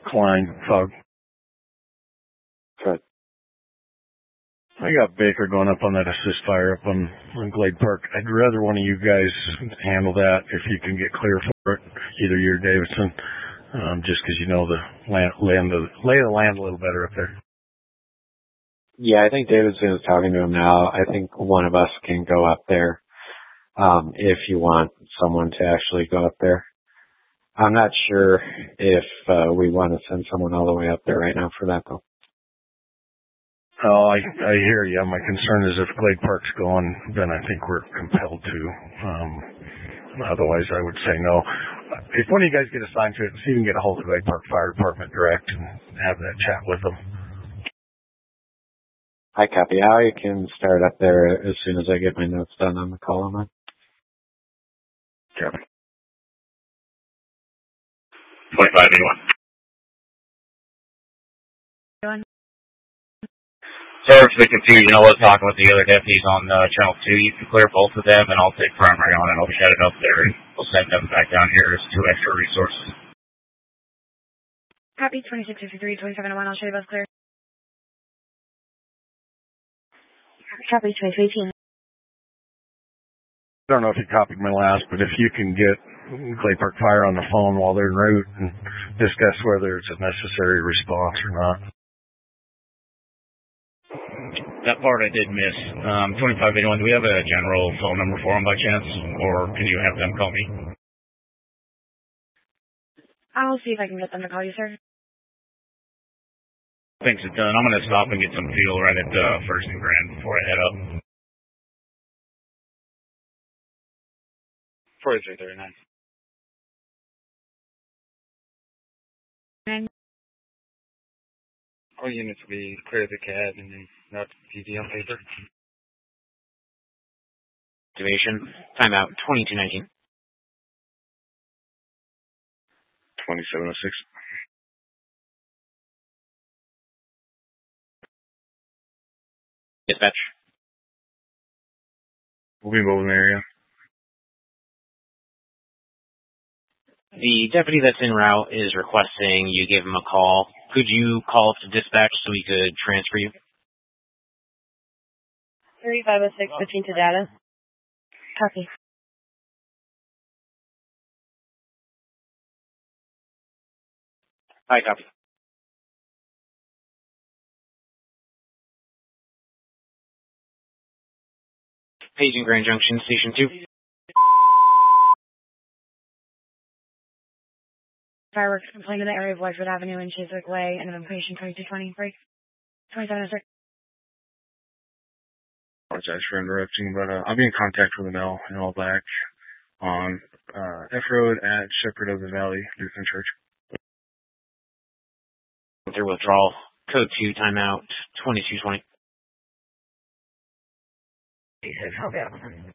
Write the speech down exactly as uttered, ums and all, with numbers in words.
Klein, Fug. Good. I got Baker going up on that assist fire up on, on Glade Park. I'd rather one of you guys handle that if you can get clear for it, either you or Davidson, um, just because you know the land, land, lay of the land a little better up there. Yeah, I think Davidson is talking to him now. I think one of us can go up there um, if you want someone to actually go up there. I'm not sure if uh, we want to send someone all the way up there right now for that, though. Oh, I, I hear you. My concern is if Glade Park's going, then I think we're compelled to. Um, otherwise, I would say no. If one of you guys get assigned to it, see if you can get a hold of Glade Park Fire Department direct and have that chat with them. I copy. I can start up there as soon as I get my notes done on the call. On that. Copy. twenty-five eighty-one. Sorry for the confusion. I was talking with the other deputies on uh, Channel two. You can clear both of them, and I'll take primary on, and I'll shut it up there, and we'll send them back down here as two extra resources. Copy, twenty-six fifty-three, twenty-seven oh one. I'll show you both clear. Copy, twenty-three eighteen. I don't know if you copied my last, but if you can get Glade Park Fire on the phone while they're en route and discuss whether it's a necessary response or not. That part I did miss. Um, twenty-five eighty-one, do we have a general phone number for them by chance? Or can you have them call me? I'll see if I can get them to call you, sir. Thanks, it's done. I'm going to stop and get some fuel right at uh, First and Grand before I head up. forty-three thirty-nine. Nine. All units will be clear of the cab and then not P D on paper. Activation. Timeout twenty-two nineteen. twenty-seven oh six. Dispatch. We'll be moving area. The deputy that's en route is requesting you give him a call. Could you call to dispatch so we could transfer you? thirty-five oh six, switching to data. Copy. Hi, copy. Paging Grand Junction, Station two. Fireworks complaint in the area of Wedgwood Avenue and Chiswick Way, and information twenty-two twenty, break. twenty-seven oh six. Apologize for interrupting, but uh, I'll be in contact with Mel and all back on uh, F Road at Shepherd of the Valley Lutheran Church. Their withdrawal. Code two, timeout twenty-two twenty. He says, help out.